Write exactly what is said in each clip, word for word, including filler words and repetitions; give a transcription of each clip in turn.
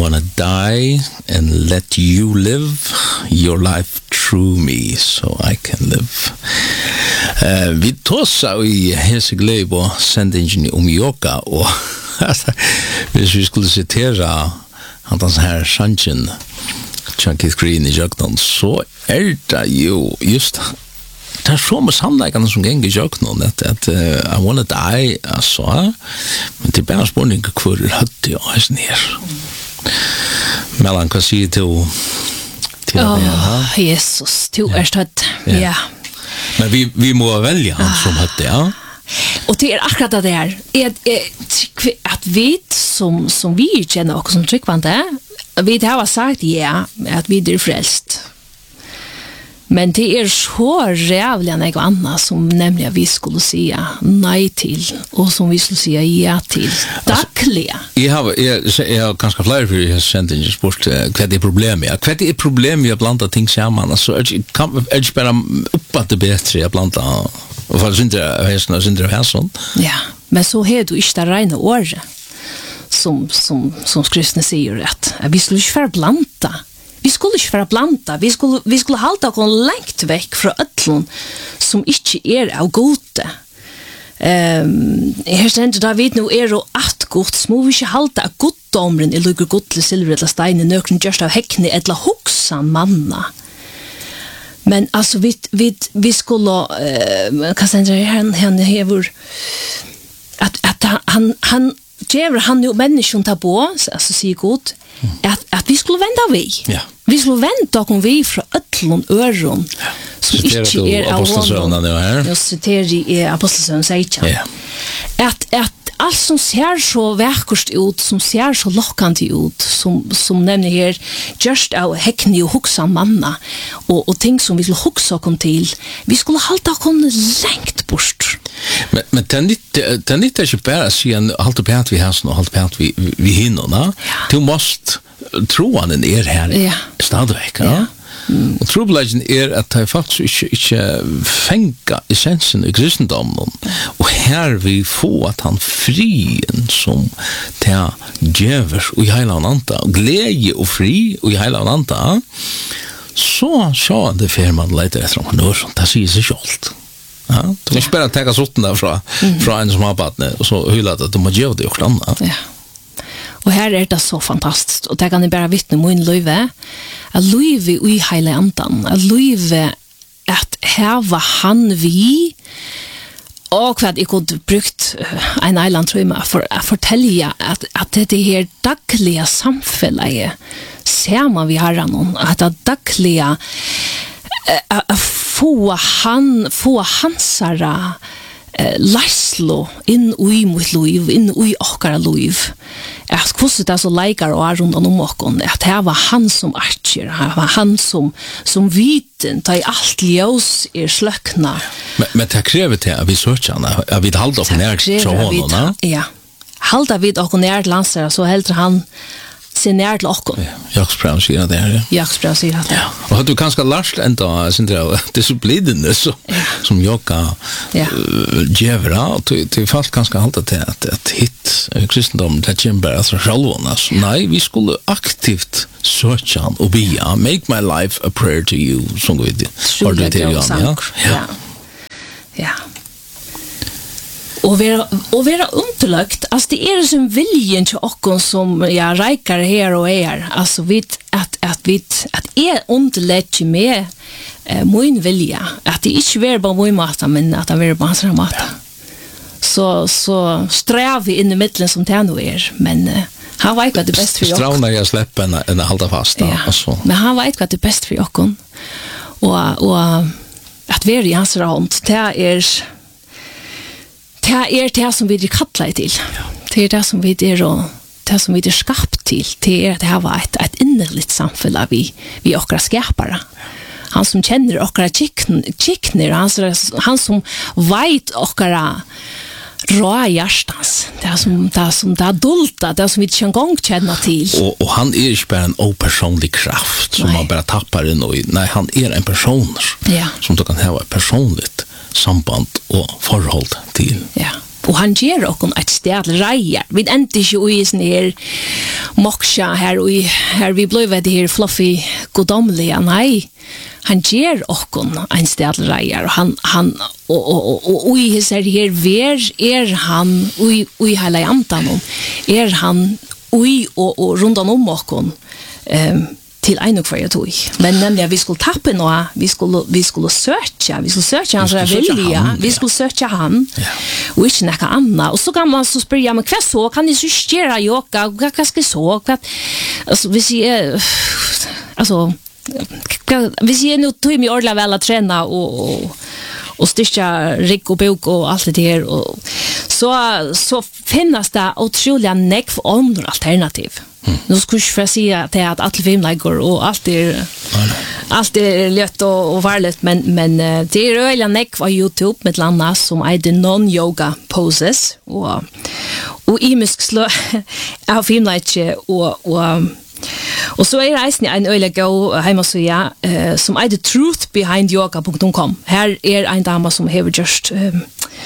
wanna die and let you live your life through me so I can live. Uh, vi tåsa i hese glöj på sendingen om yoga och hvis vi skulle citera han den här sanchen Chunky Green i Jöknon så är det ju just det är så med sannleikan som gänger i Jöknon att, att uh, I wanna die alltså men det är bara spårning hver høtte jeg hans ner mellan hva sier du til Åh, det Jesus, du er støtt, ja. ja. Men vi, vi må velge han som høtte, ja. Og det er akkurat det der, er, er, at vi som, som vi kjenner oss som tryggvante, vi har sagt ja, at vi er frelst. Men det er så rævlig enn jeg annet som nemlig vi skulle si nei til, og som vi skulle si ja til. Daglig. Jeg har, jeg, jeg har ganske flere for jeg har sendt inn spørt hva det er problemet. Ja. Hva det er problemet å blanda ting sammen? Altså, er det ikke bare opp at det er bedre å blanda, og for syndere av hesten og syndere av hesten? Ja, men så har du ikke det rene året, som, som, som skriftene sier rett. Vi skulle ikke være blanda. Vi skulle ikke være blanda, vi skulle, vi skulle halda oss lengt vekk fra ødlun som ikke er av gode. Um, her stender da vi nå er og at godt, så må vi ikke halda av goddomren i lukker god til silver eller stein i nøkren gjørst av hekkene eller hoksan manna. Men altså, vi, vi, vi skulle, uh, hva stender her, han, han hever, at, at han, han, Djever han jo mennesken tar på, altså sier god, at, at vi skulle vende vi. Ja. Vi skulle vende oss vi fra ødlån øron, som ikke er av hånden. Jeg siterer i Apostelsønnen seksten. Ja. At, at alt som ser så verkost ut, som ser så lokkende ut, som, som nevner her, just av hekkene og hoksa manna, og, og ting som vi skulle hoksa oss til, vi skulle halte oss lengt bort. Men, men det er ikke ikke bare å si en halte pent vi hesten og halte pent vi, vi hinner. Ja. Du måst tro han er her ja. Stadigvæk. Ja. Ja. Mm. Og trobladjen er at det faktisk ikke, ikke fengt essensen i kristendommen. Og her vi får at han frien som til djever og i hele annet, glede og fri og i hele annet, så så det fer man leter etter om han er sånn, det sier seg selv. Ja, du kan ikke bare tenke sotten der fra, mm. fra en som har badnet, og så hyller det at du må gjøre det og klanda. Ja. Og her er det så fantastisk, og det kan jeg bare vittne min løyve, at løyve i hele andan, at løyve at heva han vi, og hva jeg kunne brukt en eiland tror jeg for å fortelle at, at det her daglige samfunnet ser man vi har noen, at det daglige uh, få han få hansara eh, læslo inn i mot liv, inn i okkara liv. At hvordan det er så leikar og er rundt om okkon, at det var han som archer, det var han som, som viten, da i alt ljøs er sløkna. Men, men det krever til at vi søker han, at vi halda oss nær til hånden, ja. Halda vi oss nær til hans, så heldur han se nær til okkon. Ja, Jakobsbrev sier det her, ja. Jakobsbrev sier det. Ja. Og har du kanskje lært enda disiplinen så, ja. Som jokka ja. uh, djevra, og du, du falt kanskje alltid til at, at hit kristendom, det kommer bare fra sjálvån. Nei, vi skulle aktivt søke han og bia, make my life a prayer to you, som vi har det til Jan, ja. Ja. Ja. Og vera, og vera underlagt, altså det er som viljen til okkon som ja, reikar her og er, altså vid, at, at, vid, at er underlagt med eh, min vilja, at det ikke er bare min mat, men at det er bare hans mat. Ja. Så, så strev vi inn i middelen som det nå er, men eh, han vet hva det er best for okkon. Stravna jeg slipper enn en å holde fast. Da, ja. Altså. Men han vet hva det er best for okkon. Og, og at være i hans hånd, det er det er det som vi er kattlet til. Det er det som vi er og det som vi er skapt til. Det er det her var et, et innerligt samfunn vi, vi okra skapere. Han som kjenner okra kikner, han, han som vet okra rå hjertens. Det er som det er, som det er dulta, det er som vi ikke engang kjenner til. Og, og han er ikke bare en opersonlig kraft som nei. Man bare tappar inn i. Nei, han er en person ja. Som du kan ha et personligt samband og forhold til. Ja. Og han ger okon et sted reier. Vi endte ikke ui sånn her moksja her, ui, her vi ble ved det her fluffy godomlige. Nei, han ger okon en sted reier. Han, han, og, og, og, og ui her her ver er han, ui, ui hele antan om, er han ui og, og rundan om okon, um, til en og hver tog. Men nemlig vi skulle tappe noe, vi skulle, vi skulle søke, vi skulle søke hans vilja, vi skulle søke han, ja. Og ikke noe annet. Og så kan man så spørre, ja, men hva så? Kan jeg så stjere yoga? Hva, hva skal jeg så? Hva, altså, hvis jeg, altså, hva, hvis jeg nå tog meg ordentlig vel å trene og, og, og styrke rigg og bok og alt det her, og, så, så finnes det utrolig nekv andre alternativ. Mm. Nu skulle jag för säga att att alla filmläggor och allt är allt är lätt och, och varligt men men det är öliga neck på YouTube med landa som är non yoga poses och och i muskler av filmläggor och och och så är reisen en öliga go hemma så ja uh, som är the truth behind yoga dot com. Här är en dam som har just um,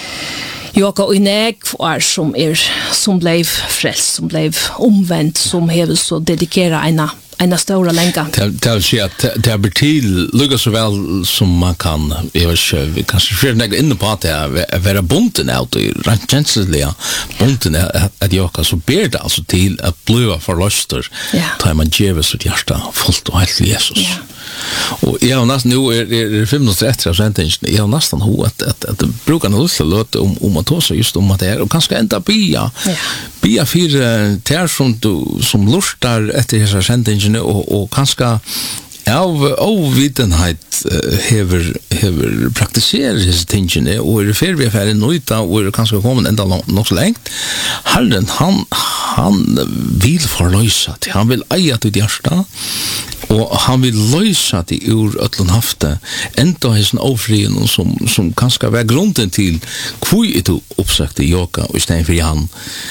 yoga och inägg var som är som blev frälst, som blev omvänt, som har så dedikera ena ena stora länka. Det vill säga att det är till lugga så väl som man kan. Jag vet vi kanske för några inne på att det är vara bunten out i rent känsliga bunten att yoga så ber det alltså till att blöa för luster. Tar man ger så hjärta fullt och helt Jesus. Ja. Och jag nästan nu är det fem minuter efter så inte jag nästan ho att att att brukar nog så låt om om att ta så just om att det är och kanske ända bia. Bia för ter som du som lustar efter dessa sentenserna och och kanske av ovitenhet hever hever praktiserar dessa tingene och är för vi för en nöjta och är kanske kommer ända nog så långt. Hallen han han vill förlösa det. Han vill eja till hjärta och han vill lösa det ur ötlen hafte ända hesen ofrien som som kanske var grunden till kvui du uppsökte yoga och istället för han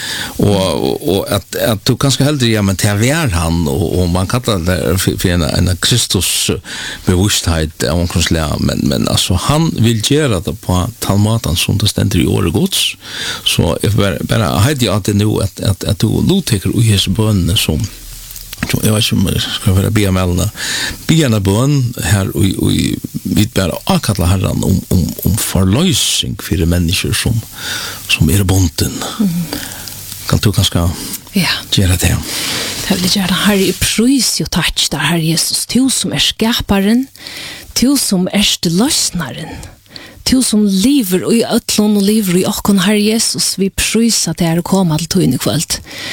och och att att du kanske hellre ja men till är han och, och man kallar det för, för en en Kristus bevissthet av onkonslä men men alltså han vill göra det på talmatan som det ständer i året gods så jag bara bara hade jag att nu att att att du luteker och ges bön som så jag vet inte ska vara be melna bena bön här och och vi bara akalla herran om om om förlösning för de människor som som är bunden. Mm. Kan du kanske ja göra det. Det vill göra här i pris och touch där här Jesus till som är skaparen till som är lösnaren till som lever och i ötlon och lever i och här Jesus vi prisar det är komma till tog i kväll.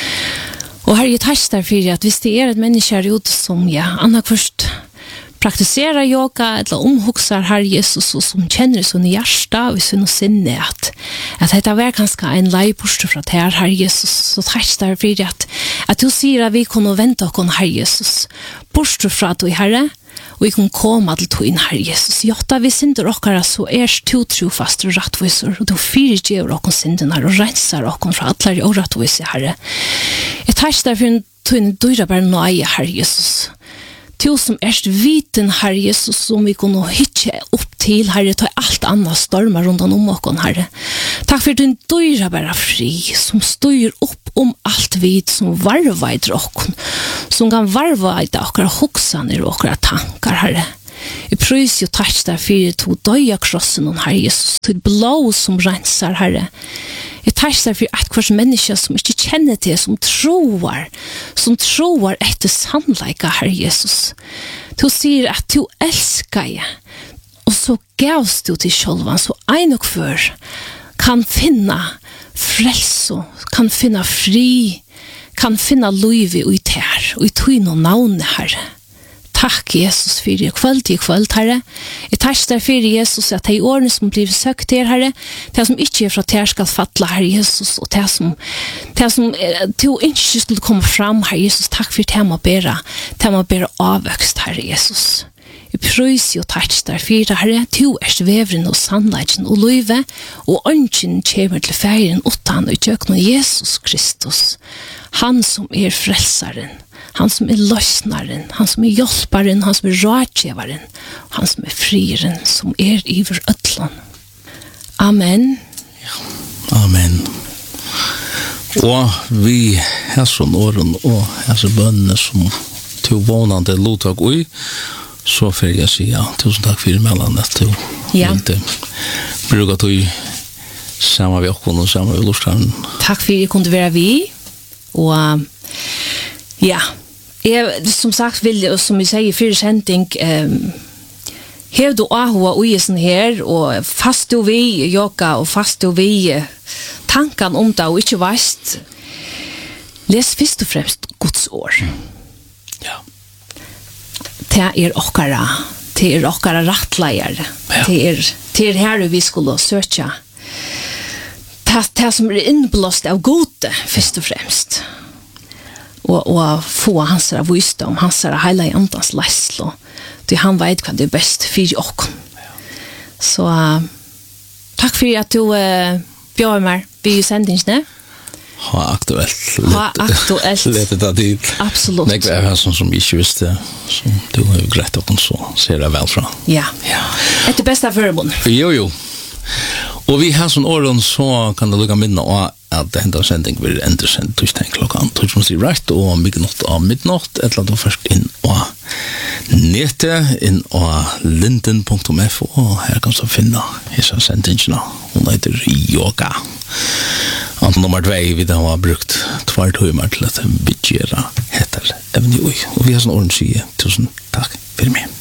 Och här är ett hashtag för att hvis det är ett människa ut som ja, Anna först praktiserar yoga eller omhuxar här Jesus och som känner sån hjärta och sån sinne att att det var ganska en lejpost för att här här Jesus så hashtag för att att du ser att vi kan vänta och här Jesus bort för att vi herre och vi kan komma till tog in här Jesus. Jotta vi synder okkara så är to trofast och rättvisor och då fyrtjer och synderna och rensar och från alla och rättvisor herre. Jag tar därför en tog dyra bara nöja här Jesus. Till som är viten här Jesus som vi kan hitta upp till herre ta allt annat stormar runt om oss herre. Tack för din dyra bara fri som styr upp om allt vid som varvar i drocken som kan varva i akkurat hoxaner och akkurat tankar herre. Jag pröjs ju tack där för att du döja krossen om herre Jesus till blå som rensar herre. Jag tackar dig för att kvars människa som inte känner det, som tror, som tror efter sannlika, Herre Jesus. Du säger att du älskar jag. Och så gavs du till självan så en och för kan finna frälso, kan finna fri, kan finna liv i tär och i tyn och navn, Herre. Tack Jesus för det kväll till kväll, Herre. Jag tackar för Jesus att det är åren som blir sökt till Herre. Det som inte är för att det ska fattla, Herre Jesus. Och det som, det som du inte skulle komma fram, Herre Jesus. Tack för det man bära. Det man bära avväxt, Herre Jesus. Jag pröjs och tackar för det, Herre. Du är vävren och sannleggen och löve. Och önsken kommer till färgen utan och ökna Jesus Kristus. Han som är frälsaren. Han som är lösnaren, han som är hjälparen, han som är rådgivaren, han som är frieren, som är iver ötlan. Amen. Ja, Amen. Og vi har sånn åren og har så bønner som til vånande lottak ui, så får jeg si ja, tusen takk for mellom at du ja. Vil bruke til sammen med oss og sammen med Lorstrand. Takk for at jeg kunne være vi, og ja, jeg, som sagt vil jeg, som vi sier i fire sending, um, Hev du ahua uisen her, og fast du vi yoga, og fast du vi tankan om det, og ikke veist, les først og fremst Guds år. Ja. Det er okkara, det er okkara rattleier, ja. det er, det er her vi skulle søke. Det, det som er innblåst av gode, først og fremst. Og, og få hans av visdom, hans av heila i andans leislo. Du han vet hva det er best for oss. Så uh, takk for at du uh, bjør meg i sendingsene. Ha aktuelt. Ha aktuelt. Lete det dit. Absolutt. Det er hva som ikke visste, som du har jo greit opp, så ser jeg vel fra. Ja. ja. Etter beste forbund. Jo, jo. Og vi har sånn åren, så kan det lukke minne av at det enda sending blir enda sendt tusen klokken tusen sier rett og midnatt av midnatt et eller annet først inn og nettet inn og linden punktum f og her kan du finne disse sendingene hun heter yoga og nummer två vi da har brukt tvær timer til at vi gjør heter evne og vi har sånn åren sier tusen takk for meg